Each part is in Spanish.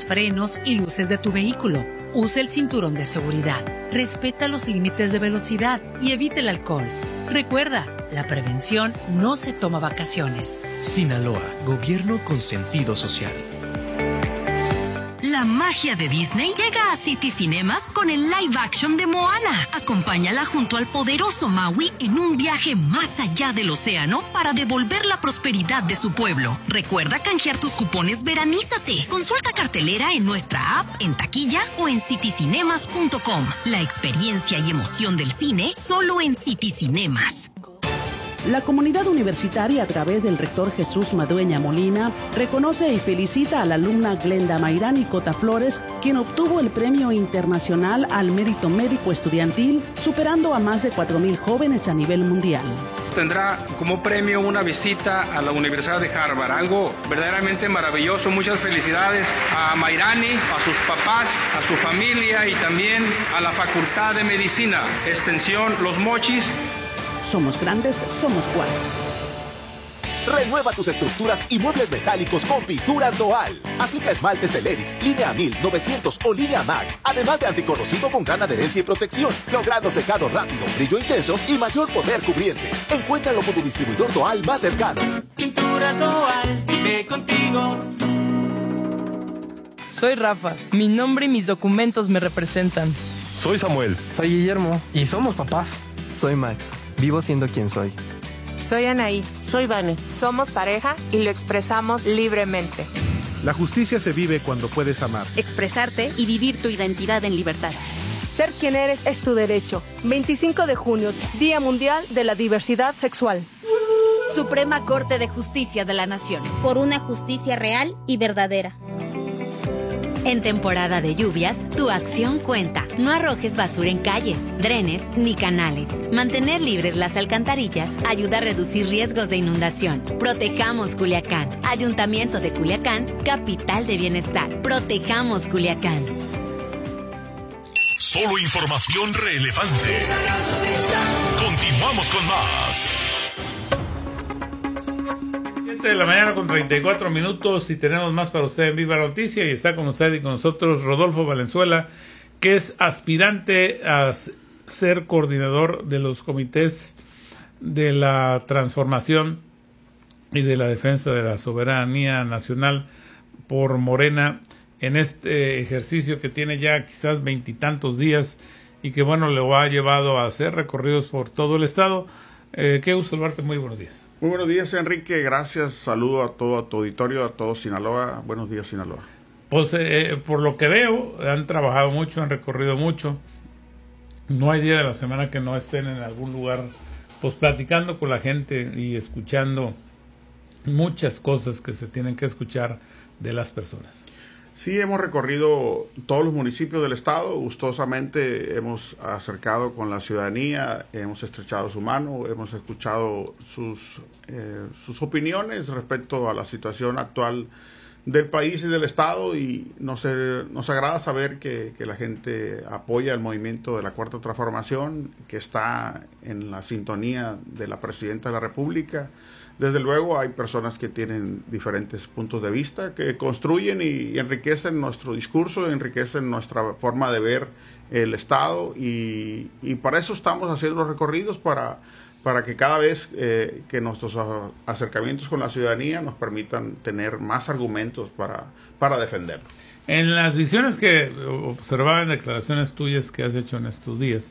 frenos y luces de tu vehículo. Usa el cinturón de seguridad. Respeta los límites de velocidad y evite el alcohol. Recuerda, la prevención no se toma vacaciones. Sinaloa, gobierno con sentido social. La magia de Disney llega a City Cinemas con el live action de Moana. Acompáñala junto al poderoso Maui en un viaje más allá del océano para devolver la prosperidad de su pueblo. Recuerda canjear tus cupones Veranízate. Consulta cartelera en nuestra app, en taquilla o en citycinemas.com. La experiencia y emoción del cine solo en City Cinemas. La comunidad universitaria, a través del rector Jesús Madueña Molina, reconoce y felicita a la alumna Glenda Mayrani Cota Flores, quien obtuvo el Premio Internacional al Mérito Médico Estudiantil, superando a más de 4,000 jóvenes a nivel mundial. Tendrá como premio una visita a la Universidad de Harvard, algo verdaderamente maravilloso. Muchas felicidades a Mayrani, a sus papás, a su familia y también a la Facultad de Medicina, Extensión Los Mochis. Somos grandes, somos Guas. Renueva tus estructuras y muebles metálicos con Pinturas Doal. Aplica esmaltes Celeris, línea 1000, 900 o línea MAC. Además de anticorrosivo con gran adherencia y protección, logrando secado rápido, brillo intenso y mayor poder cubriente. Encuéntralo con tu distribuidor Doal más cercano. Pinturas Doal, vive contigo. Soy Rafa. Mi nombre y mis documentos me representan. Soy Samuel. Soy Guillermo. Y somos papás. Soy Max. Vivo siendo quien soy. Soy Anaí. Soy Vane. Somos pareja y lo expresamos libremente. La justicia se vive cuando puedes amar, expresarte y vivir tu identidad en libertad. Ser quien eres es tu derecho. 25 de junio, Día Mundial de la Diversidad Sexual. Suprema Corte de Justicia de la Nación. Por una justicia real y verdadera. En temporada de lluvias, tu acción cuenta. No arrojes basura en calles, drenes ni canales. Mantener libres las alcantarillas ayuda a reducir riesgos de inundación. Protejamos Culiacán. Ayuntamiento de Culiacán, capital de bienestar. Protejamos Culiacán. Solo información relevante. Continuamos con más. 7 de la mañana con 34 minutos y tenemos más para usted en Viva la Noticia y está con usted y con nosotros Rodolfo Valenzuela, que es aspirante a ser coordinador de los comités de la transformación y de la defensa de la soberanía nacional por Morena en este ejercicio que tiene ya quizás 20 y tantos días y que bueno, le ha llevado a hacer recorridos por todo el estado. Qué gusto saludarte, muy buenos días. Muy buenos días, Enrique, gracias, saludo a todo tu auditorio, a todo Sinaloa, buenos días, Sinaloa. Pues por lo que veo, han trabajado mucho, han recorrido mucho, no hay día de la semana que no estén en algún lugar, pues platicando con la gente y escuchando muchas cosas que se tienen que escuchar de las personas. Sí, hemos recorrido todos los municipios del estado, gustosamente hemos acercado con la ciudadanía, hemos estrechado su mano, hemos escuchado sus opiniones respecto a la situación actual del país y del estado y nos agrada saber que la gente apoya el movimiento de la Cuarta Transformación, que está en la sintonía de la Presidenta de la República. Desde luego hay personas que tienen diferentes puntos de vista, que construyen y enriquecen nuestro discurso, enriquecen nuestra forma de ver el Estado y para eso estamos haciendo los recorridos, para que cada vez que nuestros acercamientos con la ciudadanía nos permitan tener más argumentos para defenderlo. En las visiones que observaba en declaraciones tuyas que has hecho en estos días,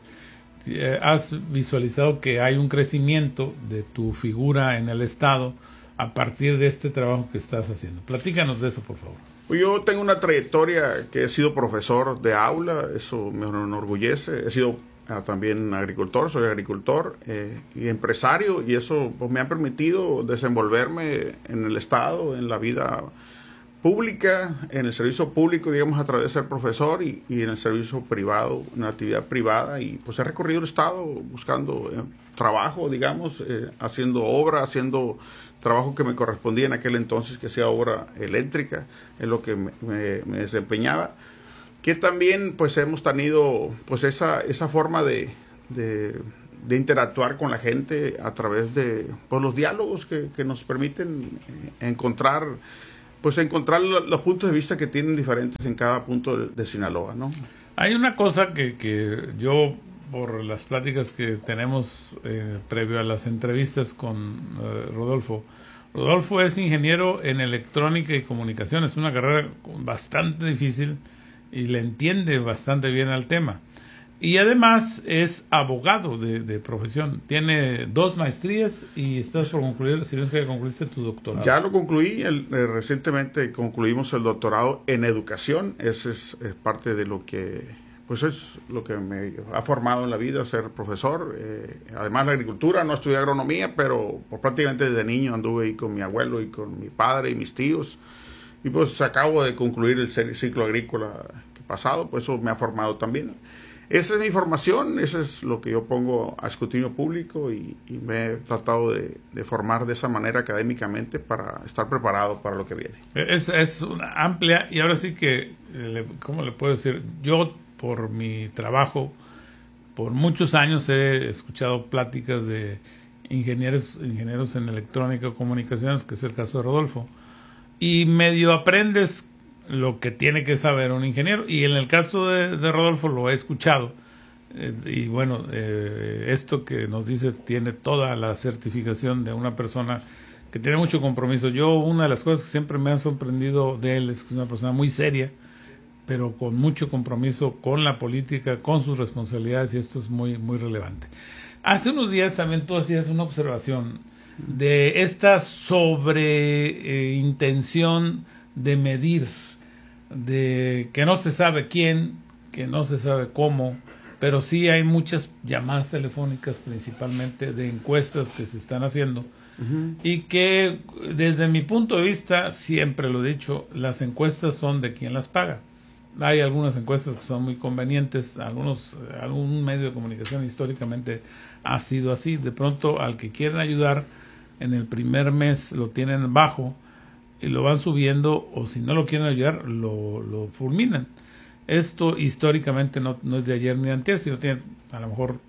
has visualizado que hay un crecimiento de tu figura en el Estado a partir de este trabajo que estás haciendo. Platícanos de eso, por favor. Yo tengo una trayectoria que he sido profesor de aula, eso me enorgullece. He sido también agricultor, soy agricultor y empresario, y eso pues, me ha permitido desenvolverme en el Estado, en la vida pública, en el servicio público, digamos, a través de ser profesor y en el servicio privado, en la actividad privada, y pues he recorrido el estado buscando trabajo, digamos, haciendo obra, haciendo trabajo que me correspondía en aquel entonces, que sea obra eléctrica, es lo que me desempeñaba, que también pues hemos tenido pues esa forma de interactuar con la gente a través de pues, los diálogos que nos permiten encontrar pues encontrar los puntos de vista que tienen diferentes en cada punto de Sinaloa, ¿no? Hay una cosa que yo, por las pláticas que tenemos previo a las entrevistas con Rodolfo es ingeniero en electrónica y comunicaciones, una carrera bastante difícil y le entiende bastante bien al tema. Y además es abogado de profesión. Tiene 2 maestrías y estás por concluir, si no es que concluiste tu doctorado. Ya lo concluí, recientemente concluimos el doctorado en educación. Ese es parte de lo que, pues es lo que me ha formado en la vida, ser profesor. Además la agricultura, no estudié agronomía, pero prácticamente desde niño anduve ahí con mi abuelo y con mi padre y mis tíos. Y pues acabo de concluir el ciclo agrícola pasado, pues eso me ha formado también. Esa es mi formación, eso es lo que yo pongo a escrutinio público y me he tratado de formar de esa manera académicamente para estar preparado para lo que viene. Es una amplia, y ahora sí que, ¿cómo le puedo decir? Yo, por mi trabajo, por muchos años he escuchado pláticas de ingenieros en electrónica o comunicaciones, que es el caso de Rodolfo, y medio aprendes lo que tiene que saber un ingeniero, y en el caso de Rodolfo lo he escuchado, y bueno, esto que nos dice tiene toda la certificación de una persona que tiene mucho compromiso. Yo, una de las cosas que siempre me ha sorprendido de él es que es una persona muy seria, pero con mucho compromiso con la política, con sus responsabilidades, y esto es muy, muy relevante. Hace unos días también tú hacías una observación de esta intención de medir, de que no se sabe quién, que no se sabe cómo, pero sí hay muchas llamadas telefónicas, principalmente de encuestas que se están haciendo, y que desde mi punto de vista, siempre lo he dicho, las encuestas son de quien las paga. Hay algunas encuestas que son muy convenientes, algún medio de comunicación históricamente ha sido así. De pronto, al que quieren ayudar, en el primer mes lo tienen bajo y lo van subiendo, o si no lo quieren ayudar, lo fulminan. Esto históricamente no es de ayer ni de antes, sino tiene a lo mejor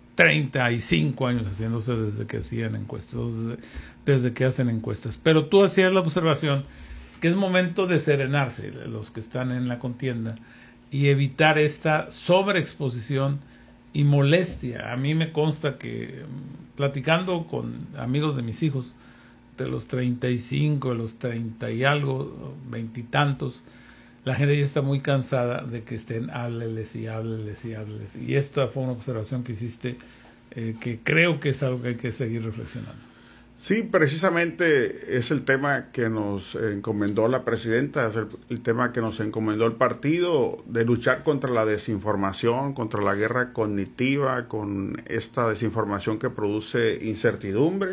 35 años haciéndose desde que hacían encuestas, desde que hacen encuestas. Pero tú hacías la observación que es momento de serenarse los que están en la contienda y evitar esta sobreexposición y molestia. A mí me consta que, platicando con amigos de mis hijos, de los 35, de los 30 y algo, 20 y tantos, la gente ya está muy cansada de que estén hábleles. Y esta fue una observación que hiciste, que creo que es algo que hay que seguir reflexionando. Sí, precisamente es el tema que nos encomendó la presidenta, es el tema que nos encomendó el partido, de luchar contra la desinformación, contra la guerra cognitiva, con esta desinformación que produce incertidumbre.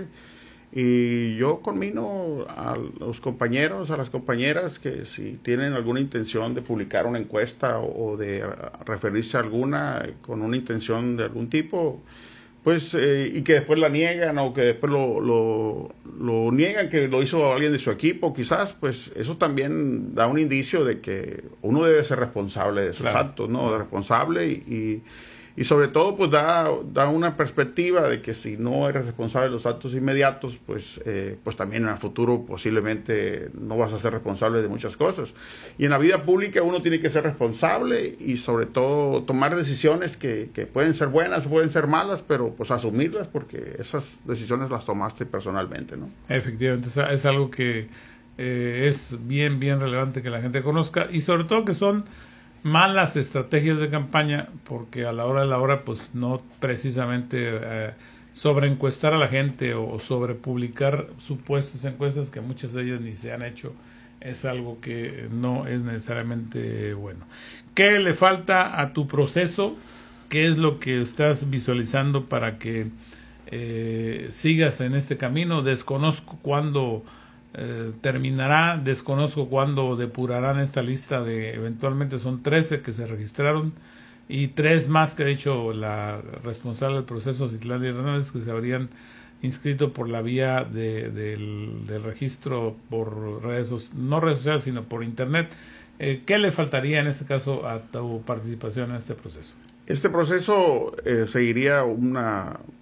Y yo conmino a los compañeros, a las compañeras, que si tienen alguna intención de publicar una encuesta o de referirse a alguna con una intención de algún tipo, pues, y que después la niegan o que después lo niegan, que lo hizo alguien de su equipo, quizás, pues eso también da un indicio de que uno debe ser responsable de sus actos, ¿no? Responsable y sobre todo, pues da una perspectiva de que si no eres responsable de los actos inmediatos, pues también en el futuro posiblemente no vas a ser responsable de muchas cosas. Y en la vida pública uno tiene que ser responsable y sobre todo tomar decisiones que pueden ser buenas o pueden ser malas, pero pues asumirlas, porque esas decisiones las tomaste personalmente, ¿no? Efectivamente, es algo que es bien relevante que la gente conozca, y sobre todo que son malas estrategias de campaña, porque a la hora de la hora, pues no precisamente sobreencuestar a la gente o sobrepublicar supuestas encuestas, que muchas de ellas ni se han hecho, es algo que no es necesariamente bueno. ¿Qué le falta a tu proceso? ¿Qué es lo que estás visualizando para que sigas en este camino? Desconozco cuándo terminará, desconozco cuándo depurarán esta lista de, eventualmente son 13 que se registraron y 3 más que ha dicho la responsable del proceso, Citlali Hernández, que se habrían inscrito por la vía del registro por no redes sociales, sino por internet. ¿Qué le faltaría en este caso a tu participación en este proceso? Este proceso seguiría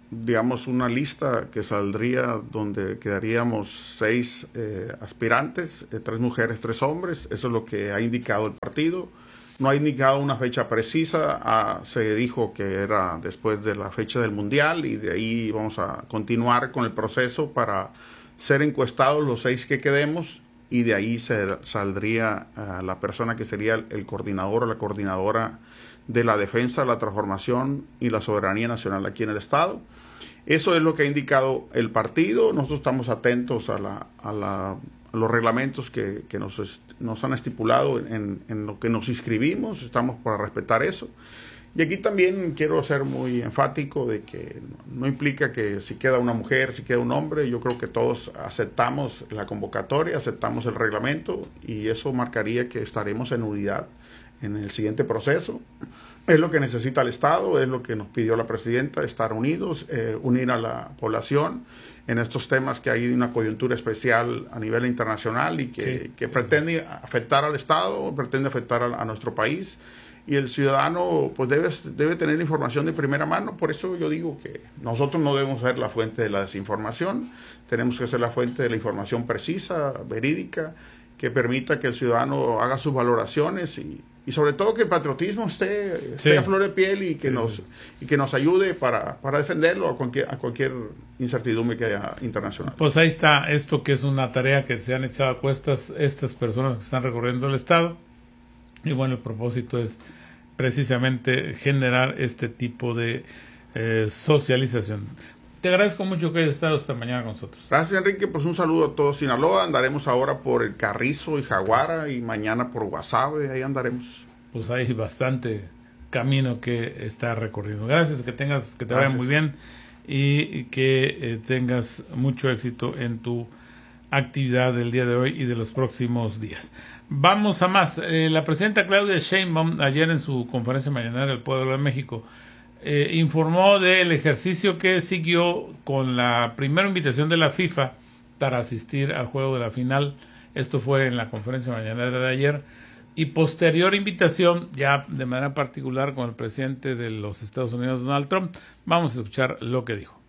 digamos, una lista que saldría donde quedaríamos 6 aspirantes, 3 mujeres, 3 hombres. Eso es lo que ha indicado el partido. No ha indicado una fecha precisa. Se dijo que era después de la fecha del Mundial y de ahí vamos a continuar con el proceso para ser encuestados los 6 que quedemos y de ahí saldría la persona que sería el coordinador o la coordinadora de la defensa, la transformación y la soberanía nacional aquí en el Estado. Eso es lo que ha indicado el partido. Nosotros estamos atentos a los reglamentos que nos han estipulado en lo que nos inscribimos. Estamos para respetar eso. Y aquí también quiero ser muy enfático de que no implica que si queda una mujer, si queda un hombre. Yo creo que todos aceptamos la convocatoria, aceptamos el reglamento y eso marcaría que estaremos en unidad en el siguiente proceso. Es lo que necesita el Estado, es lo que nos pidió la presidenta, estar unidos, unir a la población en estos temas que hay una coyuntura especial a nivel internacional y que pretende afectar al Estado, pretende afectar a nuestro país. Y el ciudadano pues debe tener información de primera mano. Por eso yo digo que nosotros no debemos ser la fuente de la desinformación, tenemos que ser la fuente de la información precisa, verídica, que permita que el ciudadano haga sus valoraciones y sobre todo que el patriotismo esté a flor de piel y que nos ayude para defenderlo a cualquier incertidumbre que haya internacional. Pues ahí está esto, que es una tarea que se han echado a cuestas estas personas que están recorriendo el Estado. Y bueno, el propósito es precisamente generar este tipo de socialización. Te agradezco mucho que hayas estado esta mañana con nosotros. Gracias, Enrique. Pues un saludo a todos Sinaloa. Andaremos ahora por el Carrizo y Jaguara y mañana por Guasave. Ahí andaremos. Pues hay bastante camino que está recorriendo. Gracias, que te vaya muy bien y que tengas mucho éxito en tu actividad del día de hoy y de los próximos días. Vamos a más. La presidenta Claudia Sheinbaum, ayer en su conferencia mañanera del Pueblo de México, informó del ejercicio que siguió con la primera invitación de la FIFA para asistir al juego de la final. Esto fue en la conferencia mañanera de ayer. Y posterior invitación, ya de manera particular con el presidente de los Estados Unidos, Donald Trump. Vamos a escuchar lo que dijo.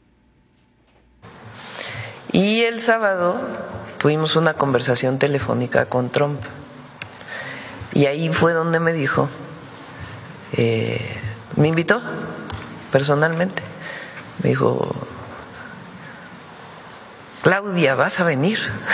Y el sábado tuvimos una conversación telefónica con Trump. Y ahí fue donde me dijo, me invitó personalmente. Me dijo, Claudia, ¿vas a venir?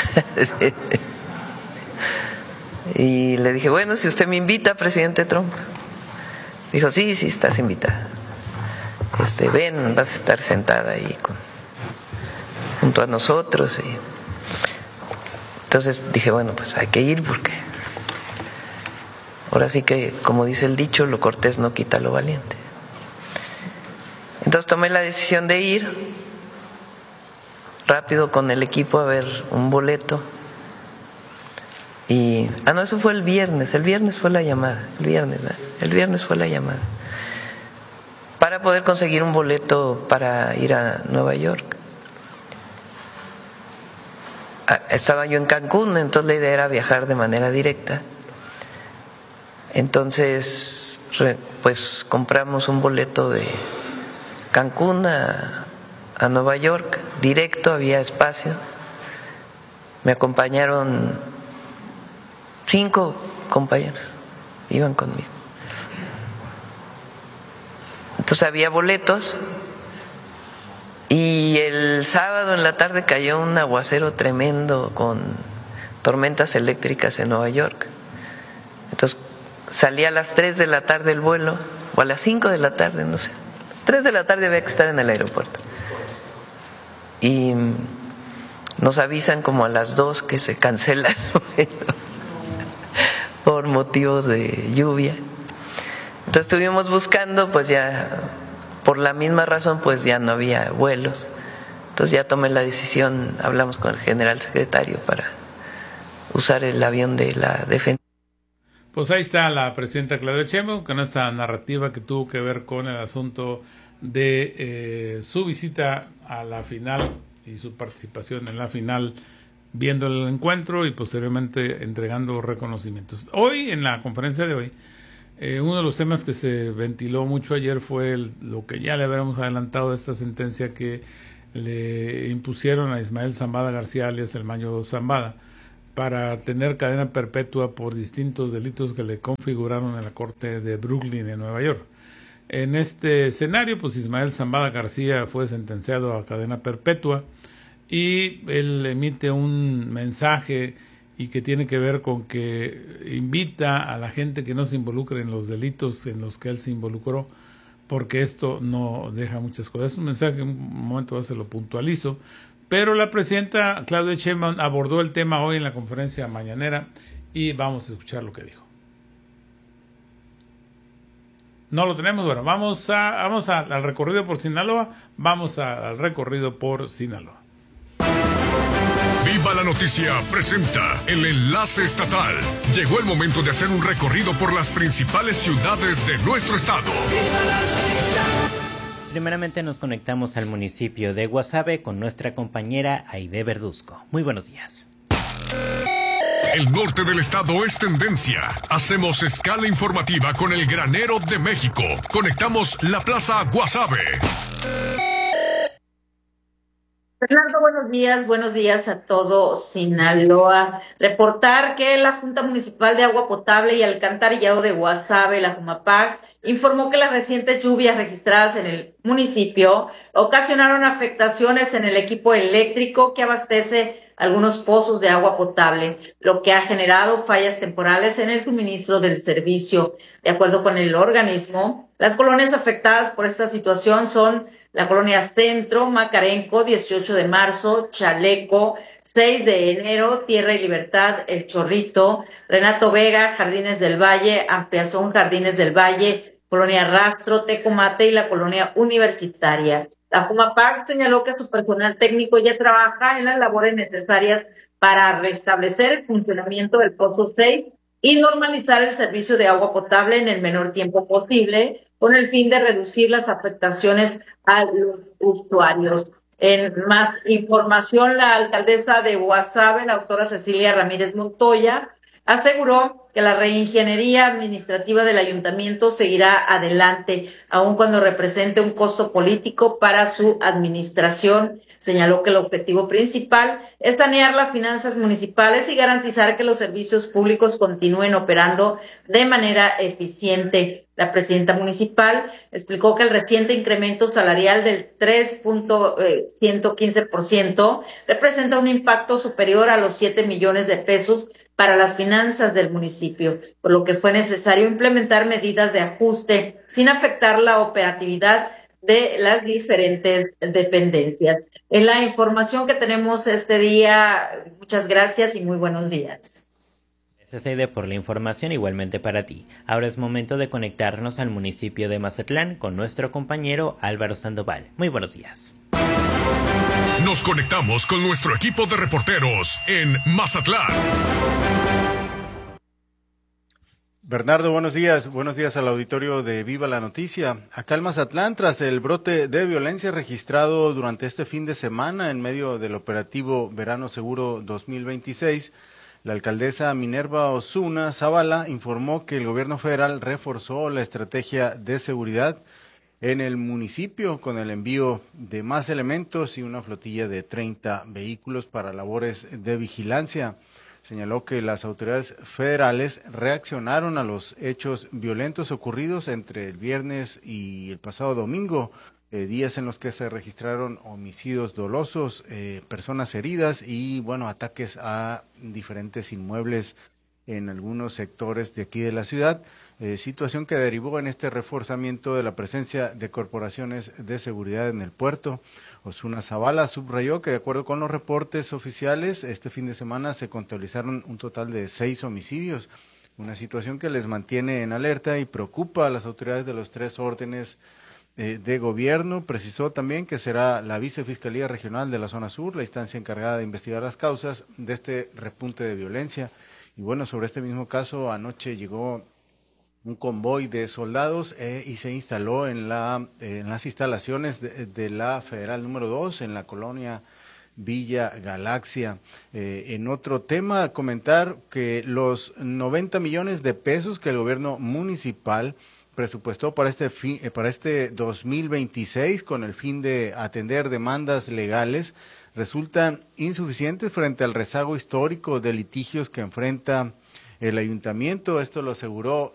Y le dije, bueno, si usted me invita, presidente Trump. Dijo, sí, estás invitada. Ven, vas a estar sentada ahí junto a nosotros. Y entonces dije, bueno, pues hay que ir porque ahora sí que, como dice el dicho, lo cortés no quita lo valiente. Entonces tomé la decisión de ir rápido con el equipo a ver un boleto. Y, no, eso fue el viernes fue la llamada, el viernes fue la llamada, para poder conseguir un boleto para ir a Nueva York. Estaba yo en Cancún, entonces la idea era viajar de manera directa. Entonces, pues compramos un boleto de Cancún a Nueva York, directo, había espacio. Me acompañaron 5 compañeros, iban conmigo. Entonces había boletos y el sábado en la tarde cayó un aguacero tremendo con tormentas eléctricas en Nueva York. Entonces salí a las 3 de la tarde el vuelo, o a las 5 de la tarde, no sé. 3 de la tarde había que estar en el aeropuerto. Y nos avisan como a las 2 que se cancela el vuelo por motivos de lluvia. Entonces estuvimos buscando, pues ya por la misma razón, pues ya no había vuelos. Entonces ya tomé la decisión, hablamos con el general secretario para usar el avión de la defensa. Pues ahí está la presidenta Claudia Sheinbaum con esta narrativa que tuvo que ver con el asunto de su visita a la final y su participación en la final, viendo el encuentro y posteriormente entregando reconocimientos. Hoy, en la conferencia de hoy, Uno de los temas que se ventiló mucho ayer fue lo que ya le habíamos adelantado de esta sentencia que le impusieron a Ismael Zambada García, alias el Mayo Zambada, para tener cadena perpetua por distintos delitos que le configuraron en la corte de Brooklyn en Nueva York. En este escenario, pues Ismael Zambada García fue sentenciado a cadena perpetua y él emite un mensaje y que tiene que ver con que invita a la gente que no se involucre en los delitos en los que él se involucró, porque esto no deja muchas cosas. Es un mensaje que en un momento se lo puntualizo, pero la presidenta Claudia Sheinbaum abordó el tema hoy en la conferencia mañanera y vamos a escuchar lo que dijo. No lo tenemos, bueno, vamos al recorrido por Sinaloa, al recorrido por Sinaloa. Viva la Noticia presenta el enlace estatal. Llegó el momento de hacer un recorrido por las principales ciudades de nuestro estado. Primeramente nos conectamos al municipio de Guasave con nuestra compañera Aide Verduzco. Muy buenos días. El norte del estado es tendencia. Hacemos escala informativa con el granero de México. Conectamos la Plaza Guasave. Fernando, buenos días a todo Sinaloa. Reportar que la Junta Municipal de Agua Potable y Alcantarillado de Guasave, la Jumapac, informó que las recientes lluvias registradas en el municipio ocasionaron afectaciones en el equipo eléctrico que abastece algunos pozos de agua potable, lo que ha generado fallas temporales en el suministro del servicio. De acuerdo con el organismo, las colonias afectadas por esta situación son la colonia Centro, Macarenco, 18 de marzo, Chaleco, 6 de enero, Tierra y Libertad, El Chorrito, Renato Vega, Jardines del Valle, Ampliación Jardines del Valle, Colonia Rastro, Tecomate y la colonia Universitaria. La Jumapac señaló que su personal técnico ya trabaja en las labores necesarias para restablecer el funcionamiento del Pozo 6 y normalizar el servicio de agua potable en el menor tiempo posible, con el fin de reducir las afectaciones a los usuarios. En más información, la alcaldesa de Guasave, la doctora Cecilia Ramírez Montoya, aseguró que la reingeniería administrativa del ayuntamiento seguirá adelante, aun cuando represente un costo político para su administración. Señaló que el objetivo principal es sanear las finanzas municipales y garantizar que los servicios públicos continúen operando de manera eficiente. La presidenta municipal explicó que el reciente incremento salarial del 3.115% representa un impacto superior a los 7 millones de pesos para las finanzas del municipio, por lo que fue necesario implementar medidas de ajuste sin afectar la operatividad de las diferentes dependencias. En la información que tenemos este día, muchas gracias y muy buenos días. Gracias, Aide, por la información, igualmente para ti. Ahora es momento de conectarnos al municipio de Mazatlán con nuestro compañero Álvaro Sandoval. Muy buenos días. Nos conectamos con nuestro equipo de reporteros en Mazatlán. Bernardo, buenos días al auditorio de Viva la Noticia. Acá en Mazatlán, tras el brote de violencia registrado durante este fin de semana en medio del operativo Verano Seguro 2026, la alcaldesa Minerva Osuna Zavala informó que el gobierno federal reforzó la estrategia de seguridad en el municipio con el envío de más elementos y una flotilla de 30 vehículos para labores de vigilancia. Señaló que las autoridades federales reaccionaron a los hechos violentos ocurridos entre el viernes y el pasado domingo, días en los que se registraron homicidios dolosos, personas heridas y, ataques a diferentes inmuebles en algunos sectores de aquí de la ciudad, situación que derivó en este reforzamiento de la presencia de corporaciones de seguridad en el puerto. Osuna Zavala subrayó que de acuerdo con los reportes oficiales, este fin de semana se contabilizaron un total de 6 homicidios, una situación que les mantiene en alerta y preocupa a las autoridades de los 3 órdenes de gobierno. Precisó también que será la Vicefiscalía Regional de la Zona Sur la instancia encargada de investigar las causas de este repunte de violencia. Y sobre este mismo caso, anoche llegó un convoy de soldados y se instaló en las instalaciones de la Federal número 2 en la colonia Villa Galaxia. En otro tema, comentar que los 90 millones de pesos que el gobierno municipal presupuestó para este 2026 con el fin de atender demandas legales resultan insuficientes frente al rezago histórico de litigios que enfrenta el ayuntamiento. Esto lo aseguró